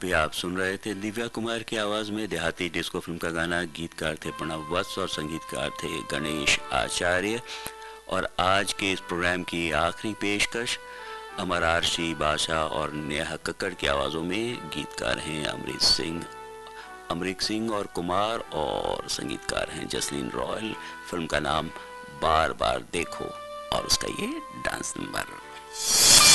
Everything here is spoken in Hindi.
अभी आप सुन रहे थे दिव्या कुमार की आवाज़ में देहाती डिस्को फिल्म का गाना। गीतकार थे प्रणव वत्स और संगीतकार थे गणेश आचार्य। और आज के इस प्रोग्राम की आखिरी पेशकश अमर आरशी, बादशाह और नेहा कक्कड़ की आवाज़ों में। गीतकार हैं अमरीक सिंह और कुमार, और संगीतकार हैं जसलीन रॉयल। फिल्म का नाम बार बार देखो और उसका ये डांस नंबर।